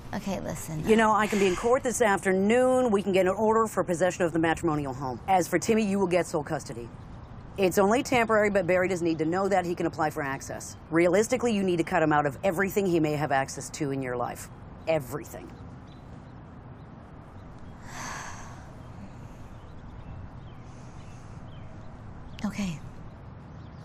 Okay, listen. You know, I can be in court this afternoon. We can get an order for possession of the matrimonial home. As for Timmy, you will get sole custody. It's only temporary, but Barry doesn't need to know that. He can apply for access. Realistically, you need to cut him out of everything he may have access to in your life. Everything. Okay.